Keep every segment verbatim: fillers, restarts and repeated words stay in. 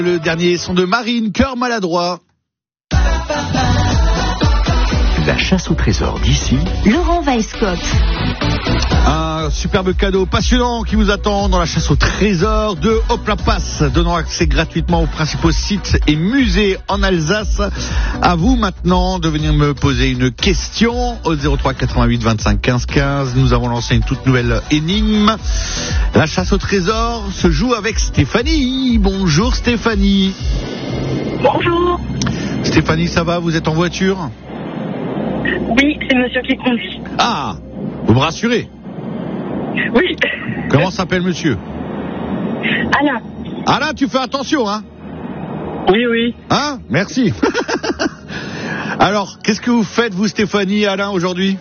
Le dernier son de Marine, Cœur maladroit. La chasse au trésor d'ici, Laurent Weisskopf. Un superbe cadeau passionnant qui vous attend dans la chasse au trésor de Hopla Pass, donnant accès gratuitement aux principaux sites et musées en Alsace. À vous maintenant de venir me poser une question au zéro trois quatre-vingt-huit vingt-cinq quinze quinze. Nous avons lancé une toute nouvelle énigme. La chasse au trésor se joue avec Stéphanie. Bonjour Stéphanie. Bonjour. Stéphanie, ça va? Vous êtes en voiture? Oui, c'est monsieur qui conduit. Ah, vous me rassurez? Oui. Comment s'appelle monsieur? Alain. Alain, tu fais attention, hein? Oui, oui. Hein? Merci. Alors, qu'est-ce que vous faites, vous, Stéphanie et Alain, aujourd'hui?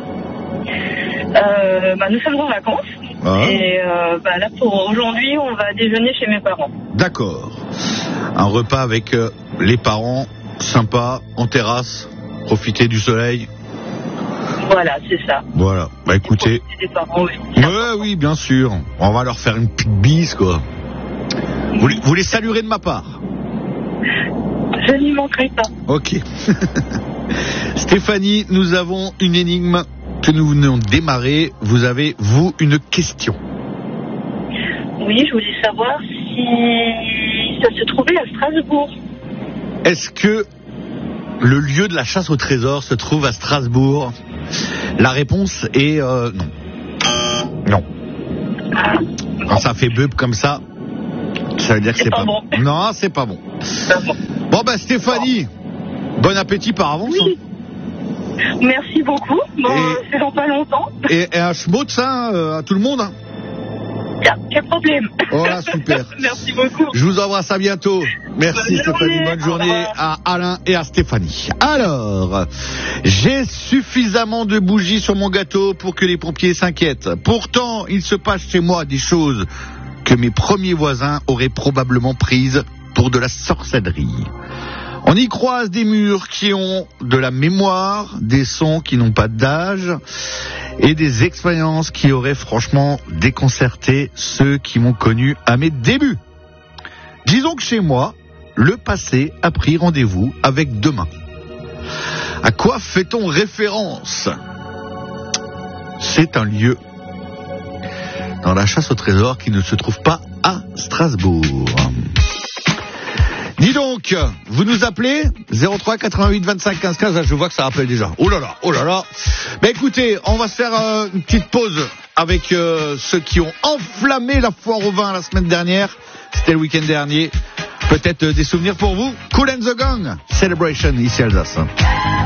Euh, bah, nous sommes en vacances. Ah. Et euh, bah, là, pour aujourd'hui, on va déjeuner chez mes parents. D'accord. Un repas avec euh, les parents, sympa, en terrasse, profiter du soleil. Voilà, c'est ça. Voilà. Bah écoutez. Profiter des parents aussi. Ouais, oui, bien sûr. On va leur faire une petite bise, quoi. Vous, les- vous les saluerez de ma part. Je n'y manquerai pas. Ok. Stéphanie, nous avons une énigme que nous venons de démarrer. Vous avez, vous, une question. Oui, je voulais savoir si ça se trouvait à Strasbourg. Est-ce que le lieu de la chasse au trésor se trouve à Strasbourg? La réponse est euh, non. Non. Quand ça fait beup comme ça, ça veut dire que C'est c'est pas pas bon. bon. Non, c'est pas bon. Ah bon. Bon bah Stéphanie, bon appétit par avance. Oui. Merci beaucoup. Bon, Et- euh, c'est dans pas longtemps. Et, et un schmott ça euh, à tout le monde. Hein. Tiens, quel problème. Voilà, super. Merci beaucoup. Je vous embrasse, à bientôt. Merci Bonne Stéphanie, journée. bonne journée Au revoir. à Alain et à Stéphanie. Alors, j'ai suffisamment de bougies sur mon gâteau pour que les pompiers s'inquiètent. Pourtant, il se passe chez moi des choses que mes premiers voisins auraient probablement prises pour de la sorcellerie. On y croise des murs qui ont de la mémoire, des sons qui n'ont pas d'âge et des expériences qui auraient franchement déconcerté ceux qui m'ont connu à mes débuts. Disons que chez moi, le passé a pris rendez-vous avec demain. À quoi fait-on référence? C'est un lieu dans la chasse au trésor qui ne se trouve pas à Strasbourg. Dis donc, vous nous appelez zéro trois quatre-vingt-huit vingt-cinq quinze quinze. Je vois que ça rappelle déjà. Oh là là, oh là là. Ben écoutez, on va se faire euh, une petite pause avec euh, ceux qui ont enflammé la foire au vin la semaine dernière. C'était le week-end dernier. Peut-être euh, des souvenirs pour vous. Kool and the Gang, Celebration ici à Alsace.